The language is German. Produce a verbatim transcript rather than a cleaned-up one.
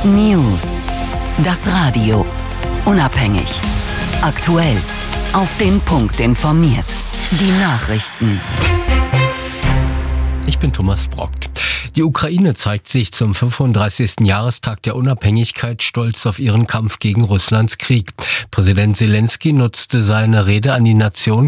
News. Das Radio. Unabhängig. Aktuell. Auf den Punkt informiert. Die Nachrichten. Ich bin Thomas Brockt. Die Ukraine zeigt sich zum fünfunddreißigsten Jahrestag der Unabhängigkeit stolz auf ihren Kampf gegen Russlands Krieg. Präsident Selenskyj nutzte seine Rede an die Nation